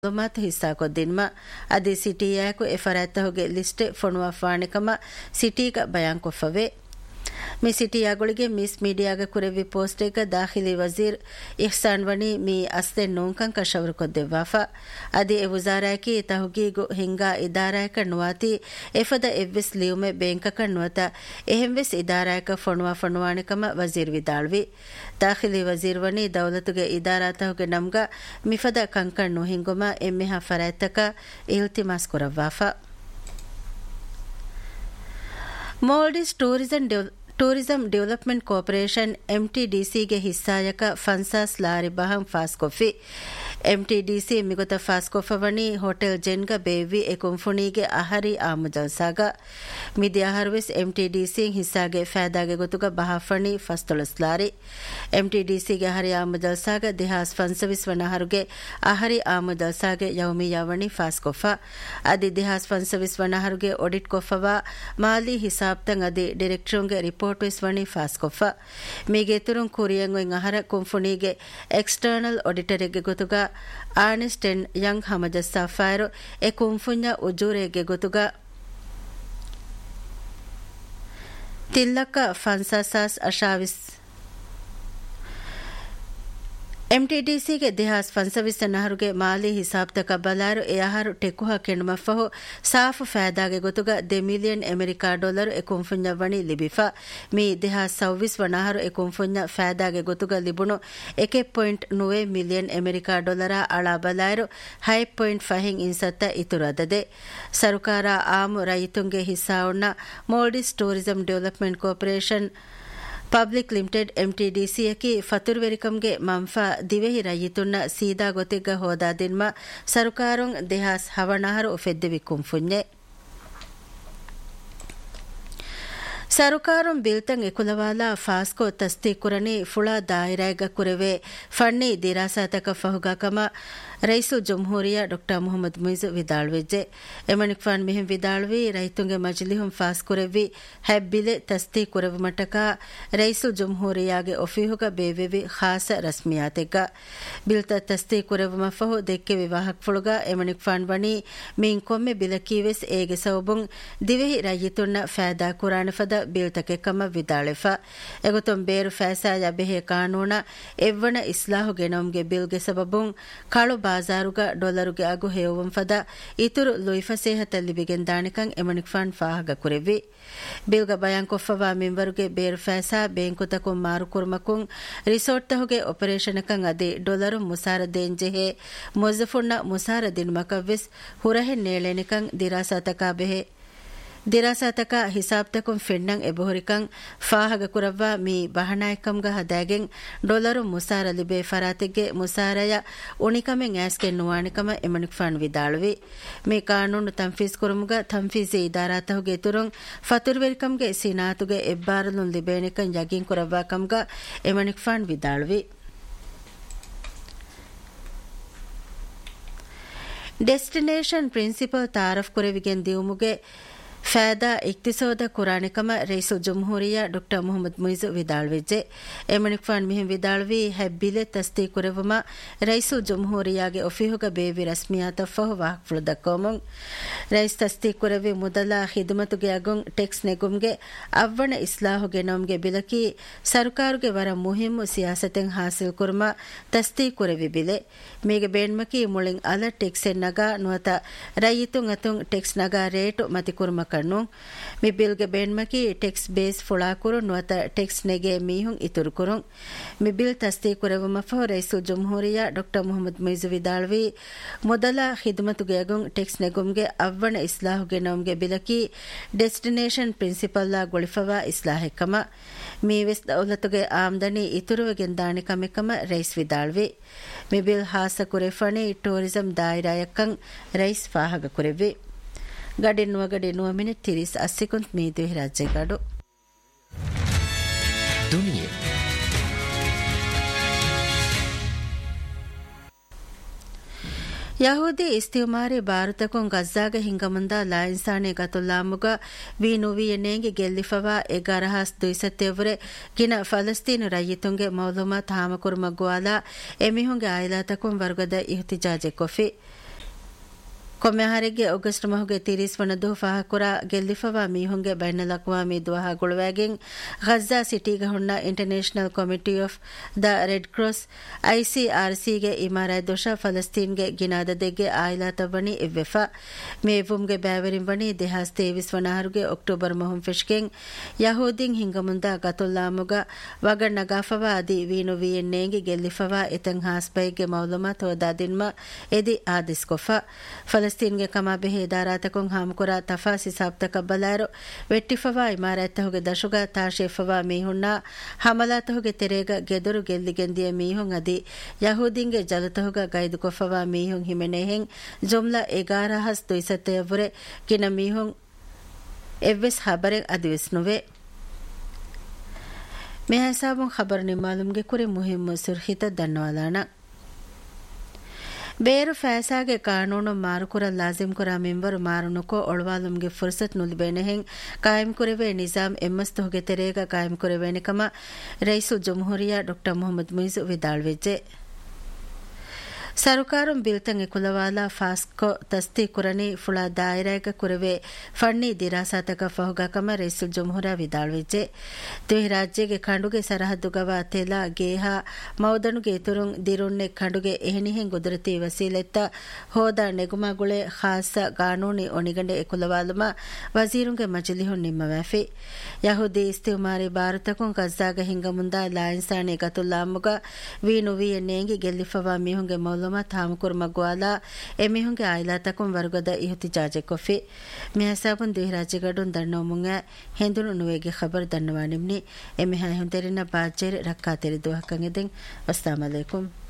ಮಾತು ಹಿಸ್ಸಾಕೊದ್ದಿನ್ಮ ಅದಿ ಸಿಟಿಯಾಕು ಎಫರಾತ್ತಹುಗೆ ಲಿಸ್ಟ್ ಫೊಣುವ ಫಾಣಿಕಮ ಸಿಟಿಗ ಬಯಾನ್ ಕೊಫವೆ ಮಿ ಸಿಟಿಯಾಗಳಿಗೆ ಮಿಸ್ ಮೀಡಿಯಾಗ ಕುರೆವಿ ಪೋಸ್ಟೇಗ ದಾಖಿಲಿ ವಜೀರ್ ಇಹ್ಸಾನ್ ವಣಿ ಮಿ ಅಸ್ತೆ ನೂಂಕಂ ಕಶವರು ಕೊದ್ದೆವ್ವಾಫ ಅದಿ ಎ ವಜಾರಾಕಿ ತಹುಗೀಗು ಹಿಂಗಾ ಇದಾರಾಯಕ ನುವಾತಿ ಎಫದ ಎವ್ವಿಸ್ ಲಿಯುಮೆ ಬೇಂಕಕ ನುವತ ಎಹೆಂವೆಸ್ ಇದಾರಾಯಕ ಫೊಣುವಾಣಿಕಮ ವಜೀರ್ ವಿದಾಳ್ವಿ ದಾಖಿಲಿ ವಜೀರ್ ವಣಿ ದೌಲತುಗೆ ಇದಾರಾತಹುಗೆ ನಮ್ಗ ಮಿಫದ ಕಂಕಣ್ಣು ಹಿಂಗುಮ ಎಮ್ಮೆಹ ಫರಾಯತ್ತಕ ಇಲ್ತಿಮಾಸ್ ಕುರವ್ವಾಫ Maldives tourism development corporation ಎಂಟಿಡಿಸಿಗೆ ಹಿಸ್ಸಾಯಕ ಫನ್ಸಾಸ್ lorry ಬಹಂ ಫಾಸ್ಕೊಫಿ ಎಂಟಿಡಿಸಿ ಮಿಗುತ ಫಾಸ್ಕೊಫವಣಿ hotel ಜೆನ್ಗ ಬೇವಿ ಎಕುಂಫುಣಿಗೆ ಅಹರಿ ಆಮುಜಲ್ಸಾಗ ಮಿದಿ ಅಹರ್ವಿಸ್ ಎಂಟಿಡಿಸಿ ಹಿಸ್ಸಾಗೆ ಫෑದಾಗೆ ಗೊತುಗ ಬಹಾಫಣಿ ಫಸ್ತೊಳಸ್ಲಾರಿ ಎಂಟಿಡಿಸಿಗೆ ಅಹರಿ ಆಮುಜಲ್ಸಾಗ ದಿಹಾಸ್ ಫನ್ಸವಿಸ್ ವನಹರುಗೆ ಅಹರಿ ಆಮುಜಲ್ಸಾಗೆ ಯೌಮಿಯಾವಣಿ ಫಾಸ್ಕೊಫ ಅದಿ ದಿಹಾಸ್ ಫನ್ಸವಿಸ್ ವನಹರುಗೆ ಒಡಿಟ್ ಕೊಫವಾ ಮಾಲಿ ಹಿಸಾಬ್ತಂ ಅದಿ ಡಿರೆಕ್ಟರುಂಗೆ report ವಿಸ್ ವಣಿ ಫಾಸ್ಕೊಫ ಮೀಗೆ ತುರುಂ ಕುರಿಯಂಗುಂ ಅಹರ ಕುಂಫುಣಿಗೆ external ಆಡಿಟರಿಗೆ ಗೊತುಗ Ernest and Young ಹಮಜಸ್ಸಾ fire A ಕುಂಫುಂಜ ಉಜೂರೆಗೆ ಗೊತುಗ ತಿಲ್ಲಕ್ಕ ಫನ್ಸಾಸಾಸ್ ಅಶಾವಿಸ್ ಎಂಟಿಡಿಸಿಗೆ ದಿಹಾಸ್ ಫನ್ಸವಿಸ್ ನಹರುಗೆ Mali ಹಿಸಾಬ್ತಕ ಬಲಾರು ಎಯಹರು ಟೆಕುಹ ಕೆಣುಮಫಹು SAAF ಫෑದಾಗೆ ಗೊತುಗ $1 million America ಎಕುಂಫುಂಜ ವಣಿ ಲಿಬಿಫಾ me ದಿಹಾಸ್ ಸವ್ವಿಸ್ ವನಹರು ಎಕುಂಫುಂಜ ಫෑದಾಗೆ ಗೊತುಗ ಲಿಬುಣು 1.9 million America ಅಳಾ ಬಲಾರು 5.5 ಇನ್ಸತ್ತ ಇತುರದದೆ ಸರ್ಕಾರ ಆಮು ರೈತುಂಗೆ ಹಿಸ್ಸಾವುಣ್ಣ Maldives tourism development corporation public limited ಎಂಟಿಡಿಸಿಯಕಿ ಫತುರ್ವೆರಿಕಂಗೆ ಮಂಫಾ ದಿವೆಹಿ ರೈತುನ್ನ ಸೀದಾ ಗೊತಿಗ್ಗ ಹೋದಾದಿನ್ಮ ಸರ್ಕಾರೊಂ ದಿಹಾಸ್ ಹವಣಹರು ಫೆದ್ದೆವಿ ಕುಂಫುನ್ಯೆ ಸರುಕಾರುಂ ಬಿಲ್ತಂ ಎಕುಲವಾಲ ಫಾಸ್ಕೋ ತಸ್ದೀಕುರನಿ ಫುಳಾ ದಾಯಿರಾಯ್ಗ ಕುರೆವೆ ಫಣ್ಣಿ ದಿರಾಸಾತಕ ಫಹುಗಾಕಮ ರೈಸು ಜುಮ್ಹೂರಿಯಾ ಡಾ ಮೊಹಮ್ಮದ್ ಮುಯಿಜ್ ವಿದಾಳ್ವೆಜ್ಜೆ ಎಮಣಿಕ್ ಫಾನ್ ಮಿಹಿಂ ವಿದಾಳ್ವಿ ರೈತುಂಗೆ ಮಜ್ಲಿಹುಂ ಫಾಸ್ ಕುರೆವಿ ಹೆಬ್ಬಿಲೆ ತಸ್ದೀಕುರೆವು ಮಟಕ ರೈಸು ಜುಮ್ಹೂರಿಯಾಗೆ ಒಫೀಹುಗ ಬೇವೆವಿ ಖಾಸ ರಸ್ಮಿಯಾತೆಗ್ಗ ಬಿಲ್ತ ತಸ್ದೀಕುರೆವು ಮಫಹು ದೆಕ್ಕೆ ವಿವಾಹಕ್ ಫುಳುಗ ಎಮಣಿಕ್ ಫಾನ್ ವಣಿ ಮೀನ್ ಕೊಮ್ಮೆ ಬಿಲಕೀವೆಸ್ ಏಗೆ ಸೌಬುಂ ದಿವೆಹಿ ರೈತುನ್ನ ಫෑದಾ ಕುರಾಣಫದ ಬೀಳ್ತಕೆ ಕಮ ವಿದಾಳೆಫ ಎಗುತೊಂ ಬೇರು ಫෑಸಾಯ ಬೆಹೆ ಕಾನೂನ ಎವ್ವಣ ಇಸ್ಲಾಹು ಗೆನೋಮ್ಗೆ ಬಿಲ್ಗೆ ಸಬಬುಂ ಕಳು ಬಾಜಾರುಗ ಡೊಲರುಗೆ ಅಗು ಹೇವುಂ ಫದ ಇತುರು ಲುಯಿಫಸೇಹ ತಲ್ಲಿಬಿಗೆನ್ ದಾಣಿಕಂ ಎಮಣಿಕ್ ಫಾನ್ ಫಾಹಗ ಕುರೆವಿ ಬಿಲ್ಗ ಬಯಾನ್ ಕೊಫವಾ ಮಿಂವರುಗೆ ಬೇರು ಫෑಸಾ ಬೇಂಕುತಕುಂ ಮಾರು ಕುರ್ಮಕುಂ ರಿಸೋರ್ಟ್ ತಹುಗೆ ಆಪರೇಷನಕಂ ಅದಿ ಡೊಲರು ಮುಸಾರ ದೇಂಜೆಹೆ ಮೊಜಫುಣ್ಣ ಮುಸಾರ ದಿನ್ಮಕವ್ವಿಸ್ ಹುರಹೆನ್ ನೇಳೆನಿಕಂ ದಿರಾಸಾತಕ ಹಿಸಾಬ್ತಕುಂ ಫೆಣ್ಣಂ ಎಬಹುರಿಕಂ ಫಾಹಗ ಕುರವ್ವ ಮೀ ಬಹನಾಯಕಂಗ ಹದಾಗೆಂ ಡೊಲರು ಮುಸಾರ ಲಿಬೆ ಫರಾತಿಗೆ ಮುಸಾರಯ ಉಣಿಕಮೆಂ ಆಸ್ಕೆ ನುವಾಣಿಕಮ ಎಮಣಿಕ್ ಫಾನ್ ವಿದಾಳುವಿ ಮೀ ಕಾನೂನು ತಂಫೀಸ್ ಕುರುಮುಗ ತಂಫೀಸಿ ಇದಾರಾತಹುಗೆ ತುರುಂ ಫತುರ್ವೆರಿಕಂಗೆ ಸಿನಾತುಗೆ ಎಬ್ಬಾರಲುಂ ಲಿಬೇನಿಕಂ ಯಗಿಂ ಕುರವ್ವ ಕಂಗ ಎಮಣಿಕ್ ಫಾನ್ ವಿದಾಳುವಿ ಡೆಸ್ಟಿನೇಷನ್ ಪ್ರಿನ್ಸಿಪಲ್ ತಾರಫ್ ಕುರೆವಿಗೆನ್ ದಿಯುಮುಗೆ ಫෑದಾ ಇಕ್ತಿಸೋದ ಕುರಾಣಿಕಮ ರೈಸು ಜುಮ್ಹೂರಿಯಾ ಡಾ ಮೊಹಮ್ಮದ್ ಮುಯಿಜ್ ವಿದಾಳ್ವೆಜ್ಜೆ ಎಮಣಿಕ್ ಫಾನ್ ಮಿಹಿಂ ವಿದಾಳ್ವಿ ಹೆಬ್ಬಿಲೆ ತಸ್ತಿ ಕುರೆವುಮ ರೈಸು ಜುಮ್ಹೂರಿಯಾಗೆ ಒಫೀಹುಗ ಬೇವಿ ರಸ್ಮಿಯಾತ ಫಹು ವಾಹಕ್ಫುಳು ದಕ್ಕೋಮುಂ ರೈಸ್ ತಸ್ತಿ ಕುರೆವಿ ಮುದಲ ಖಿದಮತುಗೆ ಅಗುಂ ಟೆಕ್ಸ್ ನೆಗುಮ್ಗೆ ಅವ್ವಣ ಇಸ್ಲಾಹು ಗೆನೋಮ್ಗೆ ಬಿಲಕಿ ಸರ್ಕಾರುಗೆ ವರ ಮುಹಿಮ್ಮು ಸಿಯಾಸತೆಂ ಹಾಸಿಲ್ ಕುರ್ಮ ತಸ್ತಿ ಕುರೆವಿ ಬಿಲೆ ಮೀಗೆ ಬೇಣ್ಮಕಿ ಮುಳಿಂ ಅಲ ಟೆಕ್ಸ್ ಎನ್ನಗ ನುವತ ರೈತುಂ ಅತುಂ ಟೆಕ್ಸ್ ನಗ ರೇಟು ಮತಿ ಕುರ್ಮ ಕಣ್ಣು ಮಿ ಬಿಲ್ಗೆ ಬೇಣ್ಮಕಿ ಟೆಕ್ಸ್ ಬೇಸ್ ಫುಳಾಕುರು ನುವತ ಟೆಕ್ಸ್ ನೆಗೆ ಮೀಹುಂ ಇತುರು ಕುರುಂ ಮಿ ಬಿಲ್ ತಸ್ತಿ ಕುರೆವು ಮಫಹು ರೈಸು ಜುಮ್ಹೂರಿಯಾ ಡಾ ಮೊಹಮ್ಮದ್ ಮುಯಿಜ್ ವಿದಾಳ್ವಿ ಮೊದಲ ಖಿದಮತುಗೆ ಅಗುಂ ಟೆಕ್ಸ್ ನೆಗುಮ್ಗೆ ಅವ್ವಣ ಇಸ್ಲಾಹುಗೆ ನೌಮ್ಗೆ ಬಿಲಕಿ ಡೆಸ್ಟಿನೇಷನ್ ಪ್ರಿನ್ಸಿಪಲ್ಲಾ ಗೊಳಿಫವಾ ಇಸ್ಲಾಹೆಕ್ಕಮ ಮೀವೆಸ್ ದೌಲತುಗೆ ಆಮ್ದನಿ ಇತುರುವಗೆನ್ ದಾಣಿಕಮೆಕ್ಕಮ ರೈಸ್ ವಿದಾಳ್ವಿ ಮಿ ಬಿಲ್ ಹಾಸ ಕುರೆಫಣಿ ಟೂರಿಸಂ ದಾಯಿರಾಯಕ್ಕಂ ರೈಸ್ ಫಾಹಗ ಕುರೆವಿ ಗಡಿ 9 ಮಿನಿಟ್ 30 ಸೆಕೆಂಡ್ ಮೀದು ರಾಜ್ಯಗಾಡು ದುನಿಯಾ ಯಹೂದಿ ಇಸ್ತಿಮಾರಿ ಭಾರತಕೊಂ ಗಜ್ಜಾಗ ಹಿಂಗಮಂದ ಲಾಯಿನ್ಸಾನೆ ಗತುಲ್ಲಾಮುಗ ವೀನುವಿಯನೇಂಗೆ ಗೆಲ್ಲಿಫವಾ ಎಗಾರಹಾಸ್ ದುಯಿಸತ್ತೆವರೆ ಗಿನ ಫಲಸ್ತೀನು ರೈಯಿತುಂಗೆ ಮೌಲುಮಾತ್ ಹಾಮಕುರ್ಮಗ್ವಾಲ ಎಮಿಹುಂಗೆ ಆಯಿಲಾತಕೊಂ ವರ್ಗದ ಇಹ್ತಿಜಾಜೆ ಕೊಫಿ ಕೊಮ್ಮೆಹಾರಿಗೆ ಆಗಸ್ಟ್ ಮಹುಗೆ 30 ವನದು ಫಾಹಕುರ ಗೆಲ್ಲಿಫವಾ ಮೀಹುಂಗೆ ಬೈನಲಕ್ವಾಮಿ ದುವಹ ಗುಳುವಾಗೆನ್ ಗಜ್ಜಾ ಸಿಟಿಗೆ ಹುಣ್ಣ international committee of the red cross ಐಸಿಆರ್ಸಿಗೆ ಇಮಾರಾಯ್ ದೋಷ ಫಲಸ್ತೀನ್ಗೆ ಗಿನಾದದೆಗೆ ಆಯ್ಲಾತವಣಿ ಇವ್ವೆಫಾ ಮೇವುಮ್ಗೆ ಬ್ಯಾವರಿಂವಣಿ ದೆಹಾಸ್ 23 ವನಹರುಗೆ ಅಕ್ಟೋಬರ್ ಮಹುಂ ಫಿಶ್ಗೆನ್ ಯಹೂದಿನ್ ಹಿಂಗಮುಂದ ಗತುಲ್ಲಾಮುಗ ವಗಣ್ಣ ಗಾಫವಾ ಅದಿ ವೀನು ವಿಯನ್ನೇಂಗಿ ಗೆಲ್ಲಿಫವಾ ಎತನ್ ಹಾಸ್ಬೈಗೆ ಮೌಲುಮಾತ್ ಹೋದಾದಿನ್ಮ ಎದಿ ಆದಿಸ್ಕೊಫಾ ಫಲಸ್ತೀನ್ಗೆ ಕಮಾಬೆಹೆ ಇದಾರಾತಕೊಂ ಹಾಮುಕುರ ತಫಾಸಿ ಸಾಬ್ತಕ ಬಲಾರು ವೆಟ್ಟಿಫವಾ ಇಮಾರತ್ತಹುಗೆ ದಶುಗ ತಾಶೇಫವಾ ಮೀಹುಣ್ಣ ಹಮಲಾತಹುಗೆ ತೆರೆಗ ಗೆದುರು ಗೆಲ್ಲಿಗೆಂದಿಯ ಮೀಹುಂ ಅದಿ ಯಹೂದಿಂಗೆ ಜಲತಹುಗ ಗೈದುಕೊಫವಾ ಮೀಹುಂ ಹಿಮೆನೆಹೆಂ ಜುಮ್ಲಾ 11,270 ಗಿನ ಮೀಹುಂ ಎವ್ವೆಸ್ ಖಬರೆಂ ಅದಿವೆಸ್ ನುವೆ ಮೆ ಹಿಸಾಬುಂ ಖಬರ್ ನಿಮಾಲುಮ್ಗೆ ಕುರಿ ಮುಹಿಮ್ಮು ಸುರ್ಹಿತ ದನ್ನವಾಲಾಣ ಬೇರು ಫෑಸಾಗೆ ಕಾನೂನು ಮಾರುಕುರ ಲಾಜಿಮ್ ಕುರ ಮೆಂಬರು ಮಾರುನುಕೋ ಒಳವಾಲುಮ್ಗೆ ಫುರ್ಸತ್ ನುಲ್ಬೇನೆಹೆಂ ಕಾಯಂ ಕುರೆವೆ ನಿಜಾಮ್ ಎಮ್ಮಸ್ತುಹುಗೆ ತೆರೆಗ ಕಾಯಂ ಕುರೆವೇನಿಕಮ ರೈಸು ಜುಮ್ಹೂರಿಯಾ ಡಾಕ್ಟರ್ ಮೊಹಮ್ಮದ್ ಮುಯಿಜ್ ವಿದಾಳ್ವೆಜ್ಜೆ ಸರುಕಾರುಂ ಬಿಲ್ತಂಗೆ ಕುಲವಾಲ ಫಾಸ್ಕೋ ತಸ್ತಿ ಕುರನಿ ಫುಳಾ ದಾಯಿರಾಯಕ ಕುರವೆ ಫಣ್ಣಿ ದಿರಾಸಾತಕ ಫಹುಗಾಕಮ ರೈಸುಲ್ ಜುಮ್ಹುರ ವಿದಾಳ್ವೆಜ್ಜೆ ದ್ವಿಹಿ ರಾಜ್ಯಗೆ ಖಂಡುಗೆ ಸರಹದ್ದುಗವ ತೆಲ ಗೇಹ ಮೌದನುಗೆ ತುರುಂ ದಿರುಣ್ಣೆ ಖಂಡುಗೆ ಎಹೆನಿಹೆಂ ಗುದುರತಿ ವಸೀಲೆತ್ತ ಹೋದ ನೆಗುಮಗುಳೆ ಖಾಸ ಕಾನೂನಿ ಒಣಿಗಂಡೆ ಕುಲವಾಲುಮ ವಜೀರುಂಗೆ ಮಜಲಿಹುನ್ ನಿಮ್ಮವ್ಯಾಫಿ ಯಹುದಿ ಇಸ್ತಿಮಾರಿ ಭಾರತಕುಂ ಗಜ್ಜಾಗ ಹಿಂಗಮುಂದ ಲಾಯಿನ್ಸಾಣಿ ಗತುಲ್ಲಾಮುಗ ವೀನು ವಿಯನ್ನೇಂಗಿ ಗೆಲ್ಲಿಫವಾ ಮೀಹುಂಗೆ ಮೌಲುಮಾತ್ ಹಾಮುಕುರ್ಮ ಗ್ವಾಲಾ ಎಮಿಹುಂಗೆ ಆಯ್ಲಾತಕುಂ ವರ್ಗದ ಇಹುತಿ ಜಾಜೆ ಕೊಫಿ ಮಿಹಸಾಬುನ್ ದ್ವಿಹಿ ರಾಜ್ಯಗಡುನ್ ದಣ್ಣೋಮುಂಗ ಹೆಂದುನು ನುವೇಗೆ ಖಬರ್ ದಣ್ಣವಾನಿಮ್ನಿ ಎಮಿಹಾ ಹುಂತೆರಿನ ಬಾಜೇರಿ ರಕ್ಕಾ ತೆರಿ ದುಹಕಂಗೆದೆಂ ಅಸ್ಸಲಾಮು ಅಲೈಕುಂ